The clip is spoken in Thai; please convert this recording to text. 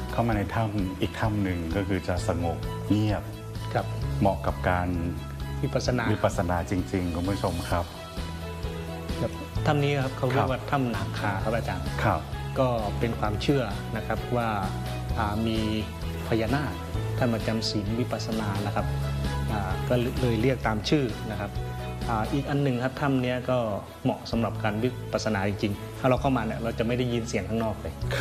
เข้ามาในถ้ำอีกถ้ำหนึ่งก็คือจะสงบเงียบครับเหมาะกับการวิปัสสนาจริงๆคุณผู้ชมครับถ้ำนี้ครับเขาเรียกว่าถ้ำนาคาครับอาจารย์ครับก็เป็นความเชื่อนะครับว่ามีพญานาคท่านมาจำศีลวิปัสสนานะครับก็เลยเรียกตามชื่อนะครับอีกอันหนึ่งครับถ้ำนี้ก็เหมาะสำหรับการวิปัสสนาจริงๆถ้าเราเข้ามาเนี่ยเราจะไม่ได้ยินเสียงข้างนอกเลย